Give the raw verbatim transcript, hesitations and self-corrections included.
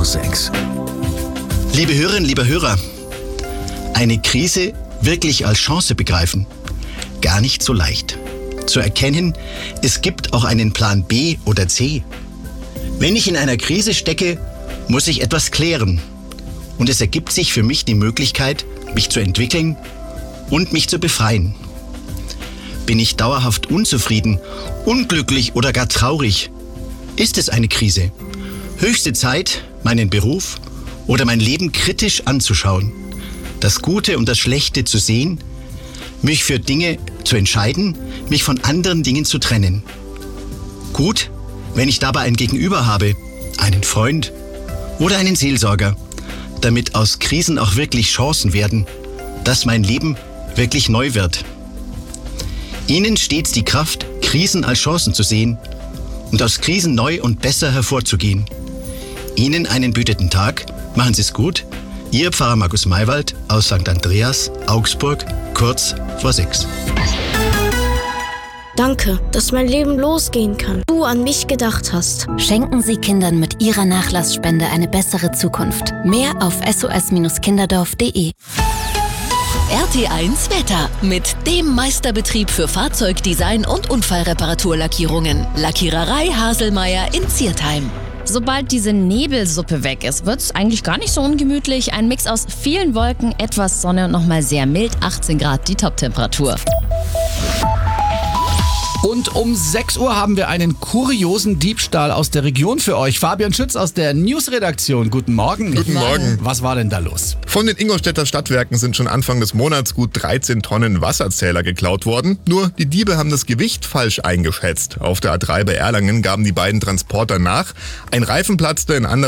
vor sechs. Liebe Hörerinnen, lieber Hörer, eine Krise wirklich als Chance begreifen, gar nicht so leicht. Zu erkennen, es gibt auch einen Plan B oder C. Wenn ich in einer Krise stecke, muss ich etwas klären. Und es ergibt sich für mich die Möglichkeit, mich zu entwickeln und mich zu befreien. Bin ich dauerhaft unzufrieden, unglücklich oder gar traurig? Ist es eine Krise? Höchste Zeit, meinen Beruf oder mein Leben kritisch anzuschauen, das Gute und das Schlechte zu sehen, mich für Dinge zu entscheiden, mich von anderen Dingen zu trennen. Gut, wenn ich dabei ein Gegenüber habe, einen Freund oder einen Seelsorger, damit aus Krisen auch wirklich Chancen werden, dass mein Leben wirklich neu wird. Ihnen stets die Kraft, Krisen als Chancen zu sehen und aus Krisen neu und besser hervorzugehen. Ihnen einen behüteten Tag, machen Sie es gut. Ihr Pfarrer Markus Maywald aus Sankt Andreas, Augsburg, kurz vor sechs. Danke, dass mein Leben losgehen kann. Du an mich gedacht hast. Schenken Sie Kindern mit Ihrer Nachlassspende eine bessere Zukunft. Mehr auf s o s kinderdorf punkt de. R T eins Wetter mit dem Meisterbetrieb für Fahrzeugdesign und Unfallreparaturlackierungen. Lackiererei Haselmeier in Ziertheim. Sobald diese Nebelsuppe weg ist, wird es eigentlich gar nicht so ungemütlich. Ein Mix aus vielen Wolken, etwas Sonne und nochmal sehr mild, achtzehn Grad die Toptemperatur. Und um sechs Uhr haben wir einen kuriosen Diebstahl aus der Region für euch. Fabian Schütz aus der Newsredaktion. Guten Morgen. Guten Morgen. Was war denn da los? Von den Ingolstädter Stadtwerken sind schon Anfang des Monats gut dreizehn Tonnen Wasserzähler geklaut worden. Nur die Diebe haben das Gewicht falsch eingeschätzt. Auf der A drei bei Erlangen gaben die beiden Transporter nach. Ein Reifen platzte, in anderen